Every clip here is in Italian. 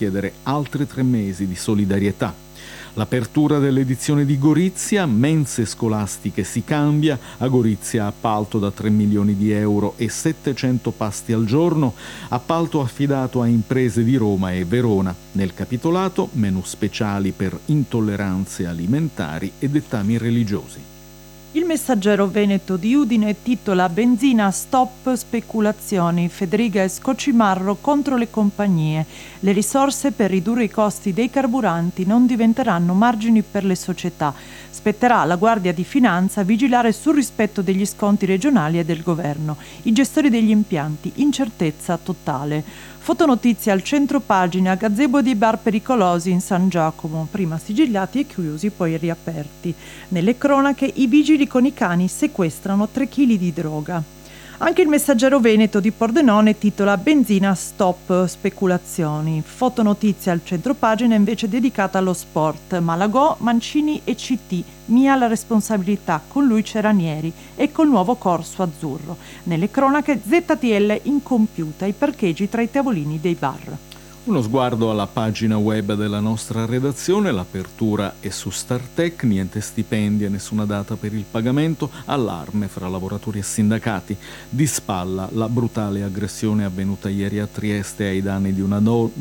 chiedere altri 3 mesi di solidarietà. L'apertura dell'edizione di Gorizia, mense scolastiche si cambia, a Gorizia appalto da 3 milioni di euro e 700 pasti al giorno, appalto affidato a imprese di Roma e Verona. Nel capitolato, menù speciali per intolleranze alimentari e dettami religiosi. Il Messaggero Veneto di Udine titola Benzina stop speculazioni, Federiga e Scocimarro contro le compagnie. Le risorse per ridurre i costi dei carburanti non diventeranno margini per le società. Spetterà alla Guardia di Finanza vigilare sul rispetto degli sconti regionali e del governo. I gestori degli impianti, incertezza totale. Fotonotizia al centro pagina, gazebo di bar pericolosi in San Giacomo, prima sigigliati e chiusi, poi riaperti. Nelle cronache i vigili con i cani sequestrano 3 kg di droga. Anche il Messaggero Veneto di Pordenone titola Benzina stop speculazioni. Fotonotizia al centropagina invece dedicata allo sport. Malagò, Mancini e CT. Mia la responsabilità, con lui c'è Ranieri e col nuovo corso azzurro. Nelle cronache ZTL incompiuta, i parcheggi tra i tavolini dei bar. Uno sguardo alla pagina web della nostra redazione, l'apertura è su Startech, niente stipendi e nessuna data per il pagamento, allarme fra lavoratori e sindacati. Di spalla la brutale aggressione avvenuta ieri a Trieste ai danni di una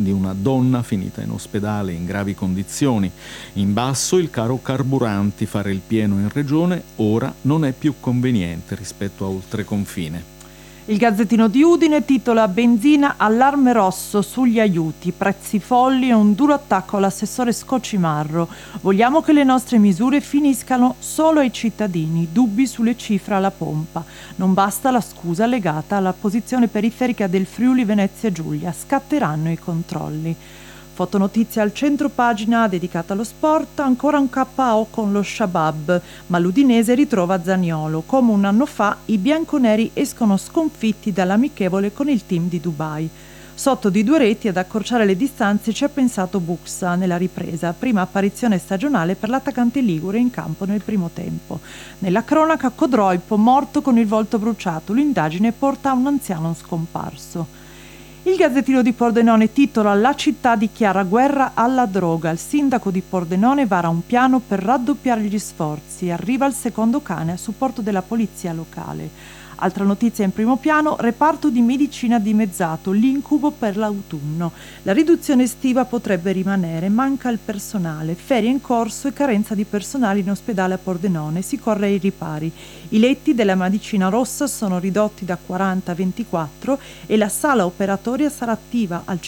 donna finita in ospedale in gravi condizioni. In basso il caro carburanti, fare il pieno in regione ora non è più conveniente rispetto a oltreconfine. Il Gazzettino di Udine titola Benzina, allarme rosso sugli aiuti, prezzi folli e un duro attacco all'assessore Scocimarro. Vogliamo che le nostre misure finiscano solo ai cittadini, dubbi sulle cifre alla pompa. Non basta la scusa legata alla posizione periferica del Friuli Venezia Giulia, scatteranno i controlli. Fotonotizia al centro pagina dedicata allo sport, ancora un KO con lo Shabab, ma l'Udinese ritrova Zaniolo. Come un anno fa i bianconeri escono sconfitti dall'amichevole con il team di Dubai. Sotto di 2 reti ad accorciare le distanze ci ha pensato Buxa nella ripresa, prima apparizione stagionale per l'attaccante ligure in campo nel primo tempo. Nella cronaca Codroipo morto con il volto bruciato, l'indagine porta a un anziano scomparso. Il Gazzettino di Pordenone titola La città dichiara guerra alla droga. Il sindaco di Pordenone vara un piano per raddoppiare gli sforzi. Arriva il secondo cane a supporto della polizia locale. Altra notizia in primo piano, reparto di medicina dimezzato, l'incubo per l'autunno. La riduzione estiva potrebbe rimanere, manca il personale, ferie in corso e carenza di personale in ospedale a Pordenone, si corre ai ripari. I letti della medicina rossa sono ridotti da 40 a 24 e la sala operatoria sarà attiva al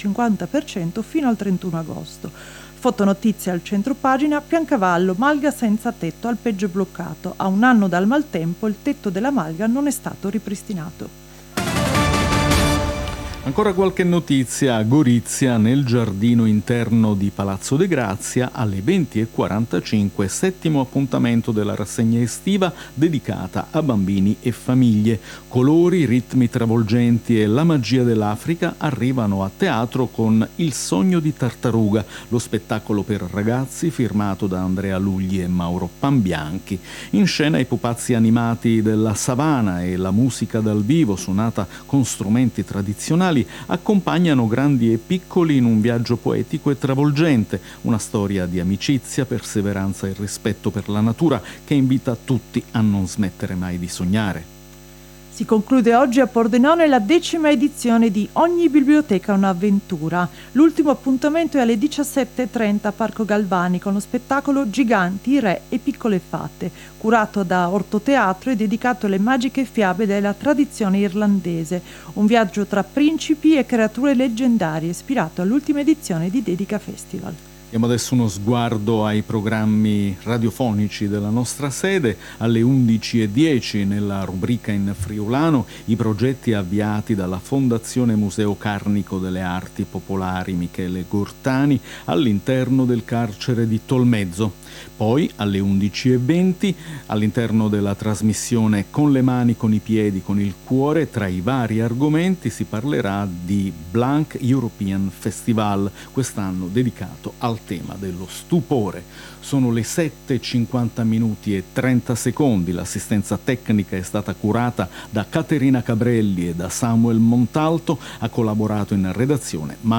50% fino al 31 agosto. Fotonotizia al centro pagina, Piancavallo, Malga senza tetto, al peggio bloccato. A 1 anno dal maltempo il tetto della Malga non è stato ripristinato. Ancora qualche notizia a Gorizia, nel giardino interno di Palazzo De Grazia, alle 20:45, 7° appuntamento della rassegna estiva dedicata a bambini e famiglie. Colori, ritmi travolgenti e la magia dell'Africa arrivano a teatro con Il sogno di Tartaruga, lo spettacolo per ragazzi firmato da Andrea Lugli e Mauro Pambianchi. In scena i pupazzi animati della savana e la musica dal vivo suonata con strumenti tradizionali accompagnano grandi e piccoli in un viaggio poetico e travolgente, una storia di amicizia, perseveranza e rispetto per la natura che invita tutti a non smettere mai di sognare. Si conclude oggi a Pordenone la 10ª edizione di Ogni biblioteca un'avventura. L'ultimo appuntamento è alle 17:30 a Parco Galvani con lo spettacolo Giganti, Re e Piccole Fate, curato da Ortoteatro e dedicato alle magiche fiabe della tradizione irlandese. Un viaggio tra principi e creature leggendarie ispirato all'ultima edizione di Dedica Festival. Diamo adesso uno sguardo ai programmi radiofonici della nostra sede. Alle 11:10 nella rubrica in friulano i progetti avviati dalla Fondazione Museo Carnico delle Arti Popolari Michele Gortani all'interno del carcere di Tolmezzo. Poi alle 11:20 all'interno della trasmissione Con le mani, con i piedi, con il cuore, tra i vari argomenti si parlerà di Blank European Festival, quest'anno dedicato al tema dello stupore. Sono le 7:50 e 30 secondi. L'assistenza tecnica è stata curata da Caterina Cabrelli e da Samuel Montalto. Ha collaborato in redazione